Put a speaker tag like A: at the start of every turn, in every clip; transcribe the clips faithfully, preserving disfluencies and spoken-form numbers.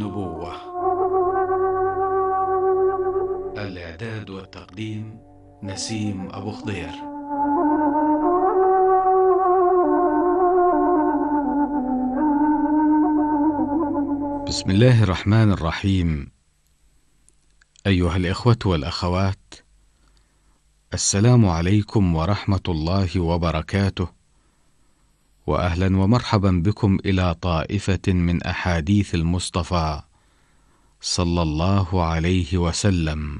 A: نبوة. الإعداد والتقديم نسيم أبو خضير. بسم الله الرحمن الرحيم. أيها الإخوة والأخوات، السلام عليكم ورحمة الله وبركاته، وأهلا ومرحبا بكم إلى طائفة من أحاديث المصطفى صلى الله عليه وسلم.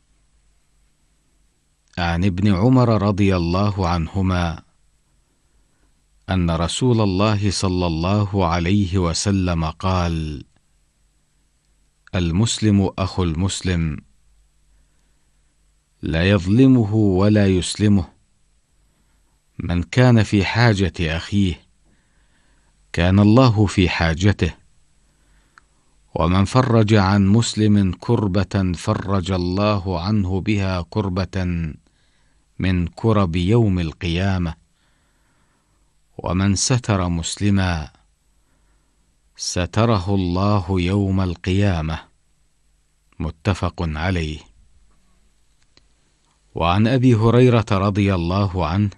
A: عن ابن عمر رضي الله عنهما أن رسول الله صلى الله عليه وسلم قال: المسلم أخو المسلم، لا يظلمه ولا يسلمه، من كان في حاجة أخيه كان الله في حاجته، ومن فرج عن مسلم كربة فرج الله عنه بها كربة من كرب يوم القيامة، ومن ستر مسلما ستره الله يوم القيامة. متفق عليه. وعن أبي هريرة رضي الله عنه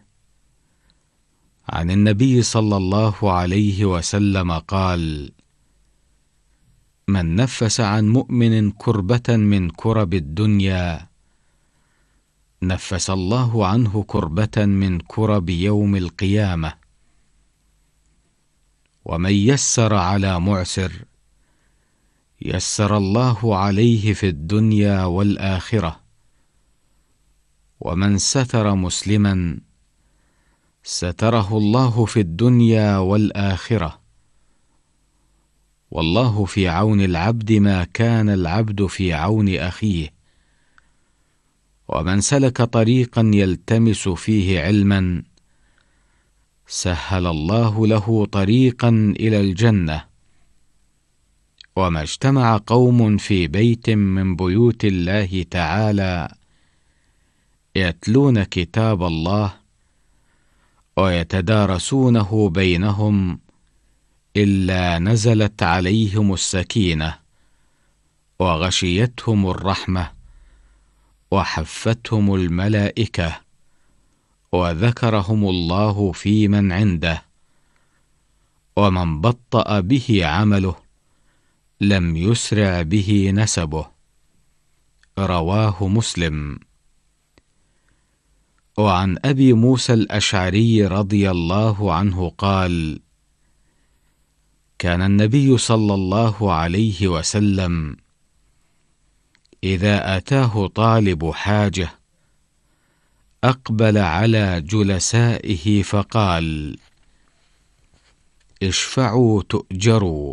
A: عن النبي صلى الله عليه وسلم قال: من نفس عن مؤمن كربة من كرب الدنيا نفس الله عنه كربة من كرب يوم القيامة. ومن يسر على معسر يسر الله عليه في الدنيا والآخرة. ومن ستر مسلما ستره الله في الدنيا والآخرة. والله في عون العبد ما كان العبد في عون أخيه. ومن سلك طريقا يلتمس فيه علما سهل الله له طريقا إلى الجنة. وما اجتمع قوم في بيت من بيوت الله تعالى يتلون كتاب الله ويتدارسونه بينهم إلا نزلت عليهم السكينة وغشيتهم الرحمة وحفتهم الملائكة وذكرهم الله في من عنده. ومن بطأ به عمله لم يسرع به نسبه. رواه مسلم. وعن أبي موسى الأشعري رضي الله عنه قال: كان النبي صلى الله عليه وسلم إذا أتاه طالب حاجة أقبل على جلسائه فقال: اشفعوا تؤجروا،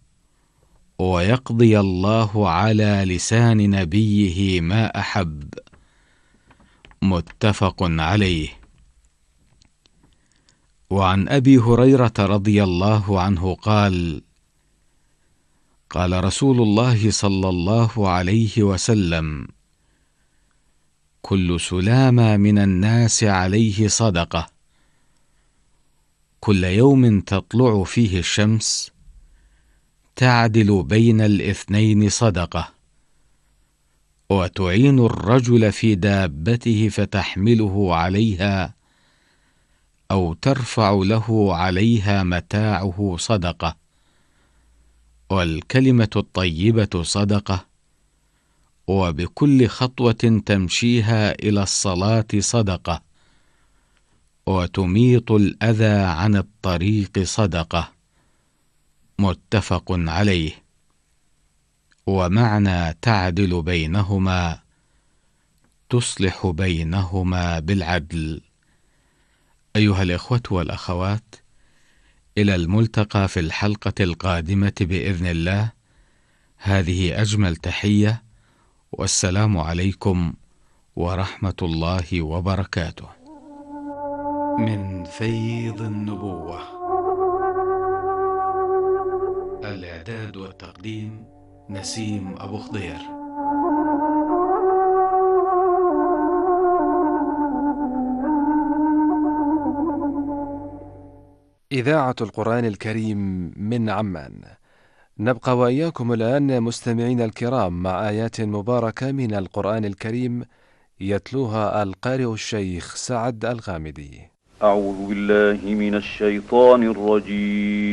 A: ويقضي الله على لسان نبيه ما أحب. متفق عليه. وعن أبي هريرة رضي الله عنه قال: قال رسول الله صلى الله عليه وسلم: كل سلامة من الناس عليه صدقة، كل يوم تطلع فيه الشمس تعدل بين الاثنين صدقة، وتعين الرجل في دابته فتحمله عليها أو ترفع له عليها متاعه صدقة، والكلمة الطيبة صدقة، وبكل خطوة تمشيها إلى الصلاة صدقة، وتميط الأذى عن الطريق صدقة. متفق عليه. ومعنى تعدل بينهما تصلح بينهما بالعدل. أيها الإخوة والأخوات، إلى الملتقى في الحلقة القادمة بإذن الله. هذه أجمل تحية، والسلام عليكم ورحمة الله وبركاته. من فيض النبوة. الإعداد والتقديم نسيم أبو خضير.
B: إذاعة القرآن الكريم من عمان. نبقى وإياكم الآن مستمعين الكرام مع آيات مباركة من القرآن الكريم يتلوها القارئ الشيخ سعد الغامدي.
C: أعوذ بالله من الشيطان الرجيم